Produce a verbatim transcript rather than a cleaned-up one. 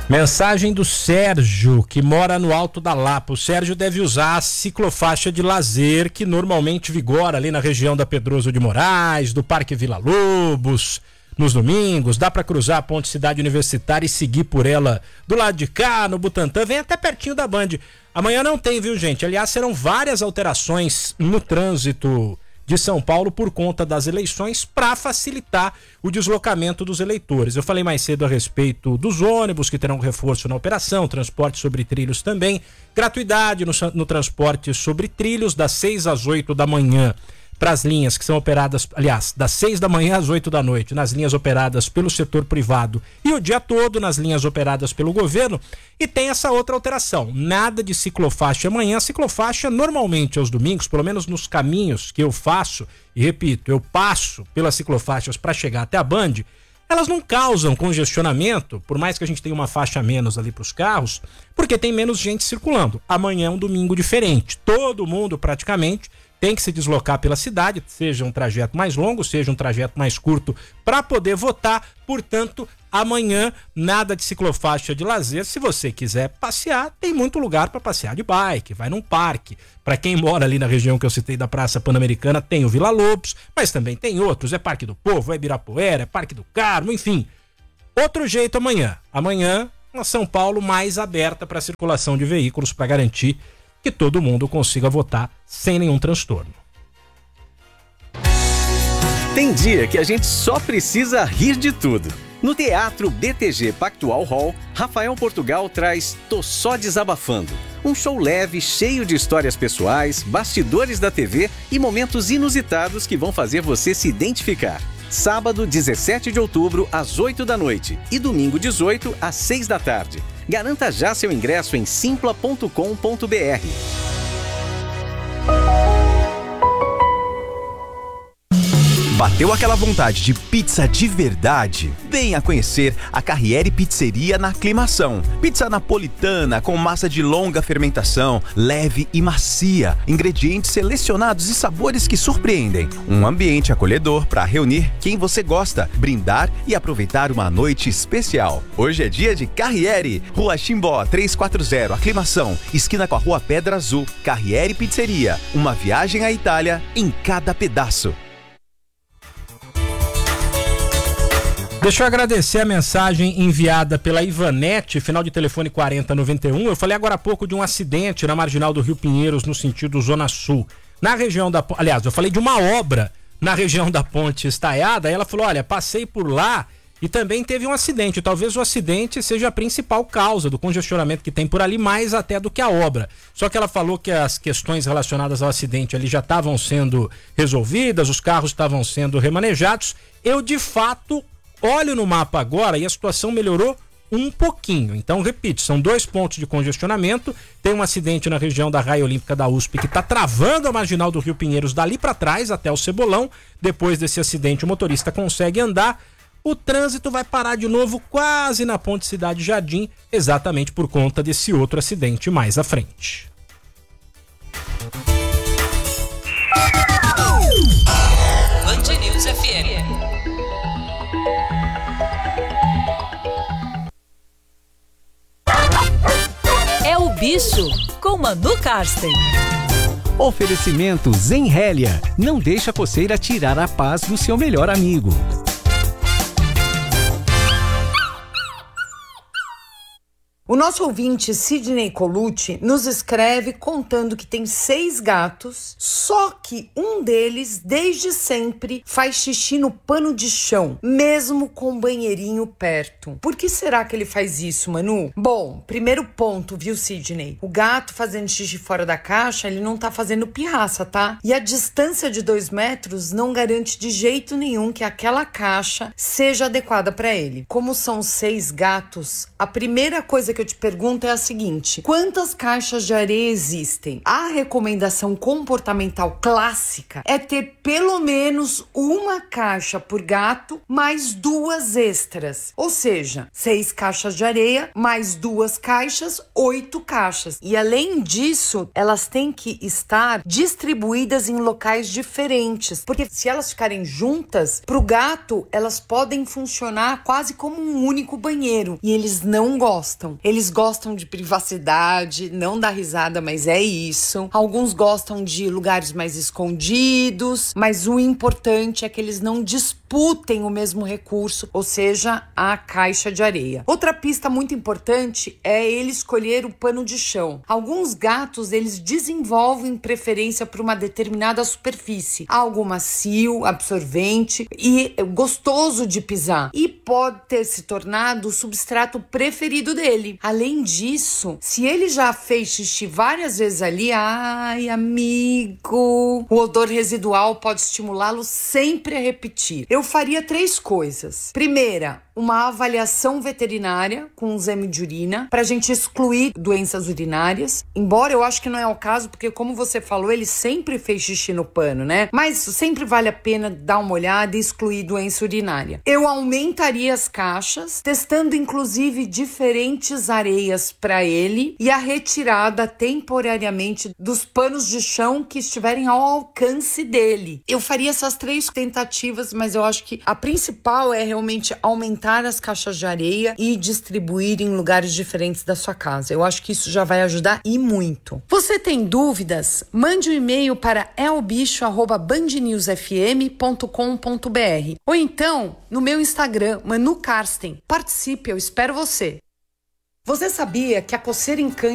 Mensagem do Sérgio, que mora no Alto da Lapa. O Sérgio deve usar a ciclofaixa de lazer que normalmente vigora ali na região da Pedroso de Moraes, do Parque Vila Lobos, nos domingos. Dá para cruzar a Ponte Cidade Universitária e seguir por ela do lado de cá, no Butantã, vem até pertinho da Band. Amanhã não tem, viu, gente? Aliás, serão várias alterações no trânsito de São Paulo por conta das eleições para facilitar o deslocamento dos eleitores. Eu falei mais cedo a respeito dos ônibus que terão reforço na operação, transporte sobre trilhos também, gratuidade no, no transporte sobre trilhos das seis às oito da manhã para as linhas que são operadas, aliás, das seis da manhã às oito da noite, nas linhas operadas pelo setor privado e o dia todo nas linhas operadas pelo governo. E tem essa outra alteração, nada de ciclofaixa amanhã. Ciclofaixa normalmente aos domingos, pelo menos nos caminhos que eu faço, e repito, eu passo pelas ciclofaixas para chegar até a Band, elas não causam congestionamento, por mais que a gente tenha uma faixa a menos ali para os carros, porque tem menos gente circulando. Amanhã é um domingo diferente, todo mundo praticamente tem que se deslocar pela cidade, seja um trajeto mais longo, seja um trajeto mais curto, para poder votar. Portanto, amanhã nada de ciclofaixa de lazer. Se você quiser passear, tem muito lugar para passear de bike, vai num parque. Para quem mora ali na região que eu citei da Praça Pan-Americana, tem o Vila Lobos, mas também tem outros, é Parque do Povo, é Ibirapuera, é Parque do Carmo, enfim. Outro jeito amanhã. Amanhã, uma São Paulo mais aberta para a circulação de veículos, para garantir que todo mundo consiga votar sem nenhum transtorno. Tem dia que a gente só precisa rir de tudo. No Teatro B T G Pactual Hall, Rafael Portugal traz Tô Só Desabafando. Um show leve, cheio de histórias pessoais, bastidores da T V e momentos inusitados que vão fazer você se identificar. Sábado, dezessete de outubro, às oito da noite e domingo, dezoito, às seis da tarde. Garanta já seu ingresso em simpla ponto com ponto b r. Bateu aquela vontade de pizza de verdade? Venha conhecer a Carriere Pizzeria na Aclimação. Pizza napolitana com massa de longa fermentação, leve e macia, ingredientes selecionados e sabores que surpreendem. Um ambiente acolhedor para reunir quem você gosta, brindar e aproveitar uma noite especial. Hoje é dia de Carriere, Rua Chimbó trezentos e quarenta, Aclimação, esquina com a Rua Pedra Azul. Carriere Pizzeria, uma viagem à Itália em cada pedaço. Deixa eu agradecer a mensagem enviada pela Ivanete, final de telefone quarenta noventa e um. Eu falei agora há pouco de um acidente na marginal do Rio Pinheiros, no sentido Zona Sul. Na região da... Aliás, eu falei de uma obra na região da Ponte Estaiada. Aí ela falou, olha, passei por lá e também teve um acidente. Talvez o acidente seja a principal causa do congestionamento que tem por ali, mais até do que a obra. Só que ela falou que as questões relacionadas ao acidente ali já estavam sendo resolvidas, os carros estavam sendo remanejados. Eu, de fato... olho no mapa agora e a situação melhorou um pouquinho. Então, repito, são dois pontos de congestionamento. Tem um acidente na região da Raia Olímpica da U S P que está travando a marginal do Rio Pinheiros dali para trás até o Cebolão. Depois desse acidente, o motorista consegue andar. O trânsito vai parar de novo quase na Ponte Cidade Jardim, exatamente por conta desse outro acidente mais à frente. Band News F M. É o Bicho, com Manu Karsten. Oferecimento Zenrélia. Não deixa a coceira tirar a paz do seu melhor amigo. O nosso ouvinte Sidney Colucci nos escreve contando que tem seis gatos, só que um deles, desde sempre, faz xixi no pano de chão, mesmo com o banheirinho perto. Por que será que ele faz isso, Manu? Bom, primeiro ponto, viu, Sidney? O gato fazendo xixi fora da caixa, ele não tá fazendo pirraça, tá? E a distância de dois metros não garante de jeito nenhum que aquela caixa seja adequada para ele. Como são seis gatos, a primeira coisa que que eu te pergunto é a seguinte: quantas caixas de areia existem? A recomendação comportamental clássica é ter pelo menos uma caixa por gato mais duas extras. Ou seja, seis caixas de areia mais duas caixas, oito caixas. E além disso, elas têm que estar distribuídas em locais diferentes, porque se elas ficarem juntas, pro gato elas podem funcionar quase como um único banheiro, e eles não gostam. Eles gostam de privacidade, não dá risada, mas é isso. Alguns gostam de lugares mais escondidos, mas o importante é que eles não disputem o mesmo recurso, ou seja, a caixa de areia. Outra pista muito importante é ele escolher o pano de chão. Alguns gatos, eles desenvolvem preferência por uma determinada superfície, algo macio, absorvente e gostoso de pisar, e pode ter se tornado o substrato preferido dele. Além disso, se ele já fez xixi várias vezes ali, ai amigo, o odor residual pode estimulá-lo sempre a repetir. Eu faria três coisas. Primeira, uma avaliação veterinária com um exame de urina para a gente excluir doenças urinárias, embora eu acho que não é o caso, porque como você falou, ele sempre fez xixi no pano, né? Mas sempre vale a pena dar uma olhada e excluir doença urinária. Eu aumentaria as caixas, testando inclusive diferentes areias para ele e a retirada temporariamente dos panos de chão que estiverem ao alcance dele. Eu faria essas três tentativas, mas eu acho que a principal é realmente aumentar as caixas de areia e distribuir em lugares diferentes da sua casa. Eu acho que isso já vai ajudar e muito. Você tem dúvidas? Mande um e-mail para elbicho arroba band news f m ponto com ponto b r ou então no meu Instagram, Manu Karsten. Participe, eu espero você. Você sabia que a coceira em cães